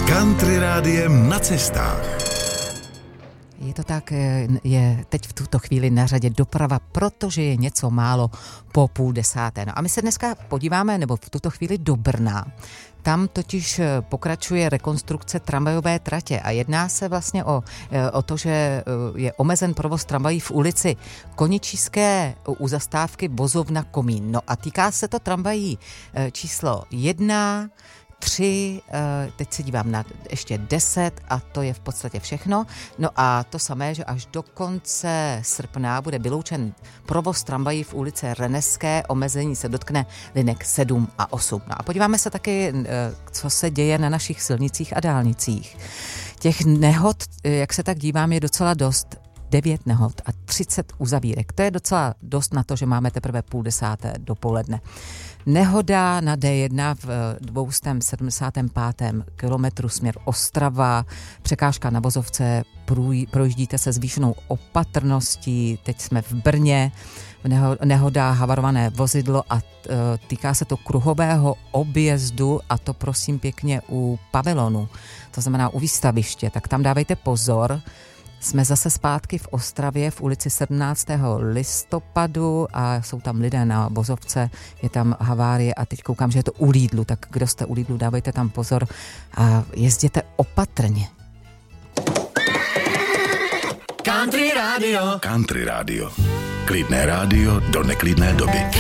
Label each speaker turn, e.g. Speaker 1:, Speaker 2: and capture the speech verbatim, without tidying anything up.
Speaker 1: Country rádiem na cestách.
Speaker 2: Je to tak, je teď v tuto chvíli na řadě doprava, protože je něco málo po půl desáté. No a my se dneska podíváme, nebo v tuto chvíli do Brna. Tam totiž pokračuje rekonstrukce tramvajové tratě a jedná se vlastně o, o to, že je omezen provoz tramvají v ulici Koničíské u zastávky Vozovna Komín. No a týká se to tramvají číslo jedna, tři, teď se dívám na ještě deset a to je v podstatě všechno. No a to samé, že až do konce srpna bude vyloučen provoz tramvají v ulici Reneské, omezení se dotkne linek sedm a osm. No a podíváme se taky, co se děje na našich silnicích a dálnicích. Těch nehod, jak se tak dívám, je docela dost. devět nehod a třicet uzavírek. To je docela dost na to, že máme teprve půl desáté dopoledne. Nehoda na dé jedna v dvě stě sedmdesát pět kilometru směr Ostrava, překážka na vozovce, projíždíte se zvýšenou opatrností, teď jsme v Brně, nehoda, havarované vozidlo a týká se to kruhového objezdu a to prosím pěkně u pavilonu, to znamená u výstaviště, tak tam dávejte pozor. Jsme zase zpátky v Ostravě v ulici sedmnáctého listopadu a jsou tam lidé na vozovce, je tam havárie a teď koukám, že je to u Lidlu, tak kdo jste u Lidlu, dávejte tam pozor a jezděte opatrně.
Speaker 1: Country rádio. Country rádio. Klidné rádio do neklidné doby.